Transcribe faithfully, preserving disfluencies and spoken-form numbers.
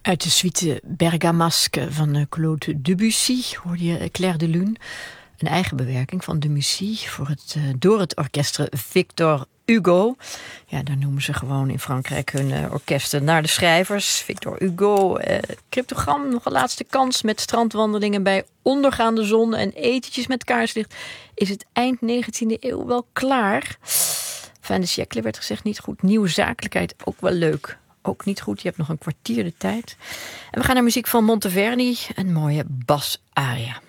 Uit de suite Bergamasque van Claude Debussy hoorde je Clair de Lune. Een eigen bewerking van Debussy voor het, door het orkester Victor Hugo. Ja, daar noemen ze gewoon in Frankrijk hun uh, orkesten naar de schrijvers. Victor Hugo, uh, cryptogram, nog een laatste kans met strandwandelingen bij ondergaande zon en etentjes met kaarslicht. Is het eind negentiende eeuw wel klaar? Fin de siècle werd gezegd, niet goed. Nieuwe zakelijkheid, ook wel leuk. Ook niet goed, je hebt nog een kwartier de tijd. En we gaan naar muziek van Monteverdi, een mooie bas-aria.